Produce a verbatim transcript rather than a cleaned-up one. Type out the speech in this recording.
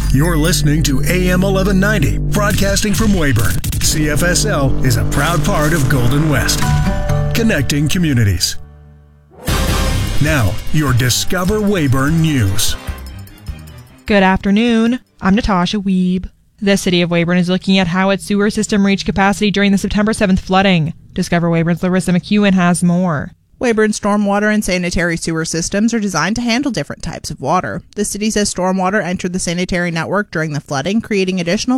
You're listening to A M eleven ninety, broadcasting from Weyburn. C F S L is a proud part of Golden West, connecting communities. Now, your Discover Weyburn News. Good afternoon. I'm Natasha Wiebe. The city of Weyburn is looking at how its sewer system reached capacity during the September seventh flooding. Discover Weyburn's Larissa McEwen has more. Weyburn's stormwater and sanitary sewer systems are designed to handle different types of water. The city says stormwater entered the sanitary network during the flooding, creating additional